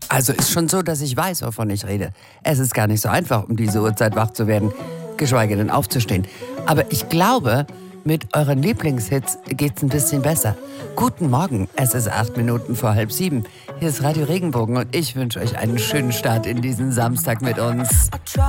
Also ist schon so, dass ich weiß, wovon ich rede. Es ist gar nicht so einfach, um diese Uhrzeit wach zu werden, geschweige denn aufzustehen. Aber ich glaube, mit euren Lieblingshits geht's ein bisschen besser. Guten Morgen, es ist 8 Minuten vor 6:30. Hier ist Radio Regenbogen und ich wünsche euch einen schönen Start in diesen Samstag mit uns.